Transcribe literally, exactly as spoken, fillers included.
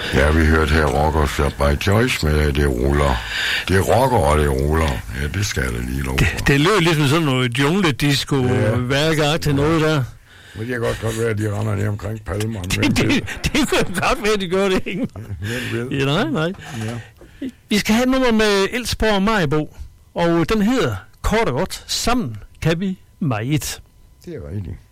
Ja, vi hørte her Rockers by Choice med Det ruller. Det rocker, og det ruller. Ja, det skal jeg da lige lov for. Det, det lød ligesom sådan noget jungledisco-værker ja. til noget der. Men det kan godt godt være, at de render ned omkring Palmer. Det, det, det, det kunne godt være, at de gør det, ikke? Ja, nej, nej. Ja. Vi skal have et nummer med Elsborg og Maribo, og den hedder kort og godt, Sammen kan vi meget. Det er rigtigt.